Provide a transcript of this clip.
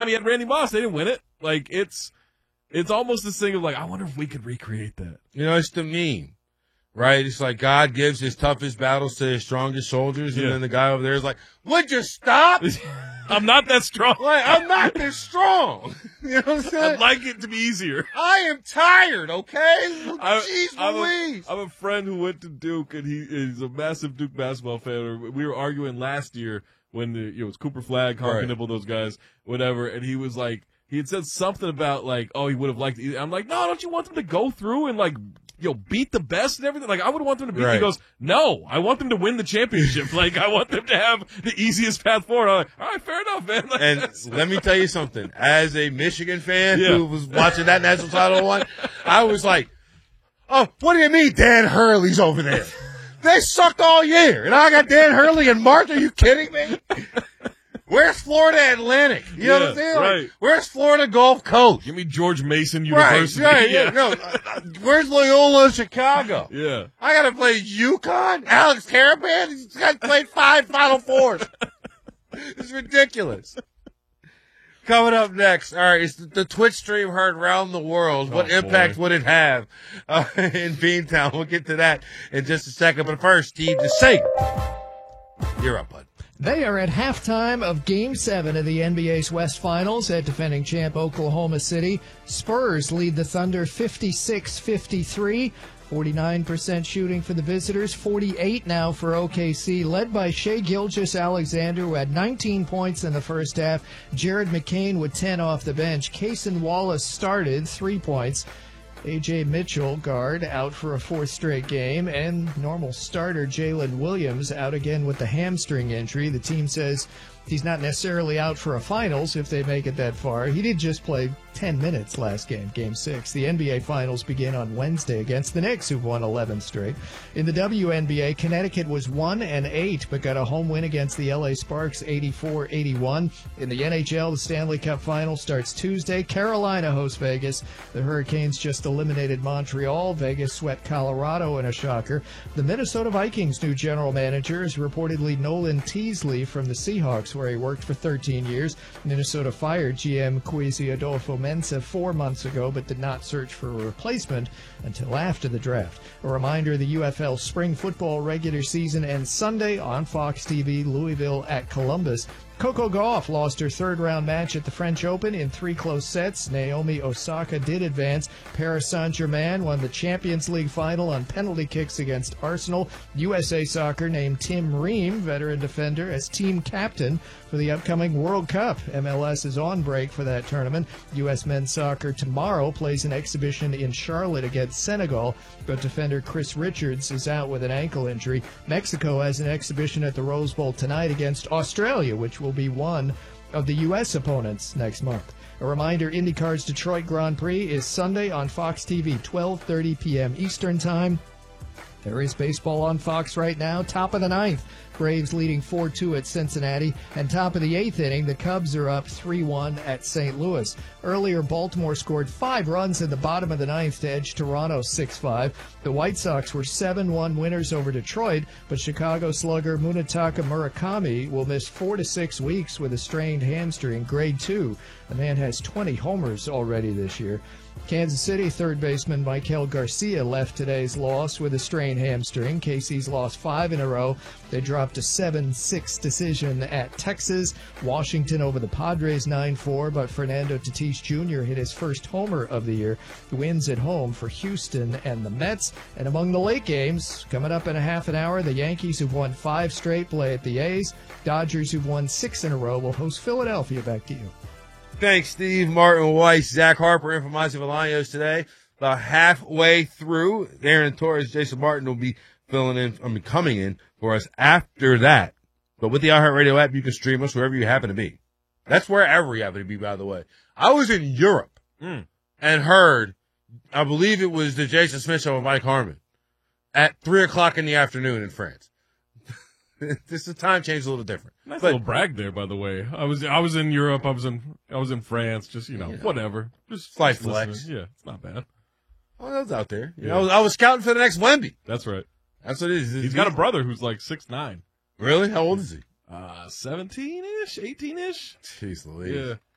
he had Randy Moss. They didn't win it. Like, it's almost this thing of like, I wonder if we could recreate that. You know, it's the meme, right? It's like God gives his toughest battles to his strongest soldiers, and then the guy over there is like, would you stop? I'm not that strong. Like, I'm not this strong. You know what I'm saying? I'd like it to be easier. I am tired, okay? Jeez Louise. I'm a friend who went to Duke, and he's a massive Duke basketball fan. We were arguing last year when it was Cooper Flagg, Harkin Nibble, those guys, whatever, and he was like, he had said something about like, oh, he would have liked it. I'm like, no, don't you want them to go through and like, beat the best and everything? Like, I would want them to beat. He goes, no, I want them to win the championship. Like, I want them to have the easiest path forward. I'm like, all right, fair enough, man. Like, and let me tell you something. As a Michigan fan who was watching that national title one, I was like, oh, what do you mean Dan Hurley's over there? They sucked all year, and I got Dan Hurley and March. Are you kidding me? Where's Florida Atlantic? You know what I'm saying? Right. Like, where's Florida Gulf Coast? Give me George Mason University. Right. No, where's Loyola Chicago? Yeah. I got to play UConn? Alex Karaban? He's got played 5 Final Fours. It's ridiculous. Coming up next, all right, it's the Twitch stream heard around the world. What impact would it have in Beantown? We'll get to that in just a second. But first, Steve DeSager. You're up, bud. They are at halftime of Game 7 of the NBA's West Finals at defending champ Oklahoma City. Spurs lead the Thunder 56-53. 49% shooting for the visitors, 48 now for OKC, led by Shai Gilgeous-Alexander, who had 19 points in the first half. Jared McCain with 10 off the bench. Cason Wallace started, 3 points. A.J. Mitchell, guard, out for a 4th straight game, and normal starter Jalen Williams out again with the hamstring injury. The team says he's not necessarily out for a finals if they make it that far. He did just play 10 minutes last game, Game 6. The NBA Finals begin on Wednesday against the Knicks, who've won 11 straight. In the WNBA, Connecticut was 1-8, but got a home win against the LA Sparks, 84-81. In the NHL, the Stanley Cup Final starts Tuesday. Carolina hosts Vegas. The Hurricanes just eliminated Montreal. Vegas swept Colorado in a shocker. The Minnesota Vikings' new general manager is reportedly Nolan Teasley from the Seahawks, where he worked for 13 years. Minnesota fired GM Kwesi Adolfo-Mensah 4 months ago, but did not search for a replacement until after the draft. A reminder, the UFL spring football regular season ends Sunday on Fox TV, Louisville at Columbus. Coco Gauff lost her 3rd-round match at the French Open in 3 close sets. Naomi Osaka did advance. Paris Saint-Germain won the Champions League final on penalty kicks against Arsenal. USA Soccer named Tim Ream, veteran defender, as team captain for the upcoming World Cup. MLS is on break for that tournament. U.S. men's soccer tomorrow plays an exhibition in Charlotte against Senegal, but defender Chris Richards is out with an ankle injury. Mexico has an exhibition at the Rose Bowl tonight against Australia, which will be one of the U.S. opponents next month. A reminder, IndyCar's Detroit Grand Prix is Sunday on Fox TV, 12:30 p.m. Eastern Time. There is baseball on Fox right now. Top of the 9th. Braves leading 4-2 at Cincinnati. And top of the 8th inning, the Cubs are up 3-1 at St. Louis. Earlier, Baltimore scored 5 runs in the bottom of the 9th to edge Toronto 6-5. The White Sox were 7-1 winners over Detroit, but Chicago slugger Munetaka Murakami will miss 4 to 6 weeks with a strained hamstring, grade 2. The man has 20 homers already this year. Kansas City third baseman Michael Garcia left today's loss with a strained hamstring. KC's lost 5 in a row. They dropped a 7-6 decision at Texas. Washington over the Padres 9-4, but Fernando Tatis Jr. hit his first homer of the year. The wins at home for Houston and the Mets. And among the late games, coming up in a half an hour, the Yankees, who've won 5 straight, play at the A's. Dodgers, who've won 6 in a row, will host Philadelphia. Back to you. Thanks, Steve, Martin Weiss, Zach Harper, in from Monty Bolaños today. About halfway through, Aaron Torres, Jason Martin will be coming in for us after that. But with the iHeartRadio app, you can stream us wherever you happen to be. That's wherever you happen to be, by the way. I was in Europe and heard, I believe it was the Jason Smith show with Mike Harmon at 3:00 in the afternoon in France. This the time change a little different. Nice little brag there, by the way. I was in Europe. I was in France. Just whatever. Just slight flex. Yeah, it's not bad. Oh, that was out there. I was scouting for the next Wemby. That's right. That's what it is. He's got a brother who's like 6'9". Really? How old is he? 17-ish, 18-ish. Jeez Louise. Yeah.